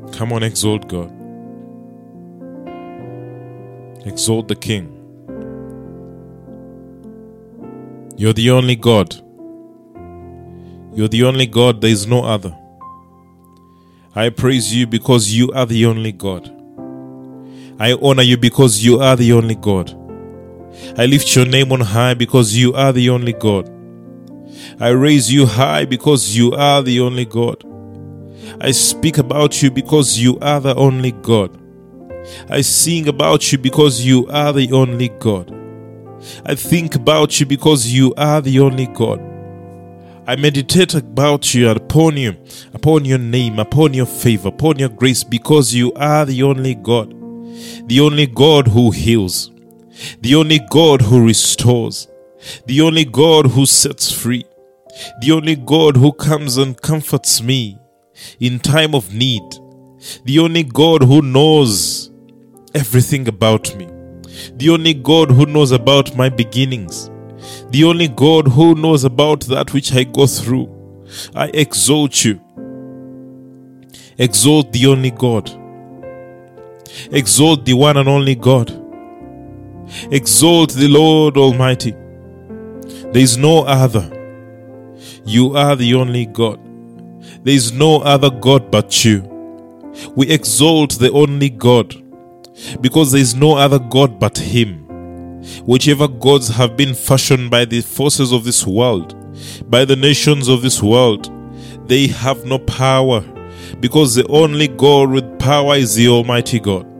Come on, exalt God. Exalt the King. You're the only God. You're the only God. There is no other. I praise you because you are the only God. I honor you because you are the only God. I lift your name on high because you are the only God. I raise you high because you are the only God. I speak about you because you are the only God. I sing about you because you are the only God. I think about you because you are the only God. I meditate about you and upon you, upon your name, upon your favor, upon your grace, because you are the only God. The only God who heals. The only God who restores. The only God who sets free. The only God who comes and comforts me in time of need. The only God who knows everything about me. The only God who knows about my beginnings. The only God who knows about that which I go through. I exalt you. Exalt the only God. Exalt the one and only God. Exalt the Lord Almighty. There is no other. You are the only God. There is no other God but you. We exalt the only God because there is no other God but Him. Whichever gods have been fashioned by the forces of this world, by the nations of this world, they have no power, because the only God with power is the Almighty God.